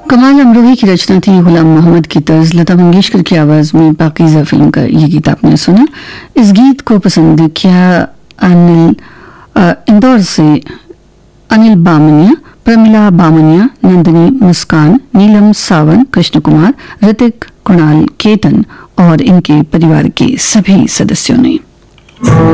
कमाल अमरोही की रचना थी, गुलाम मोहम्मद की तर्ज, लता मंगेशकर की आवाज में पाकीज़ा फिल्म का ये गीत आपने सुना। इस गीत को पसंद किया इंदौर से अनिल बामनिया, प्रमिला बामनिया, नंदिनी मुस्कान, नीलम सावन, कृष्ण कुमार, ऋतिक, कुणाल, केतन और इनके परिवार के सभी सदस्यों ने।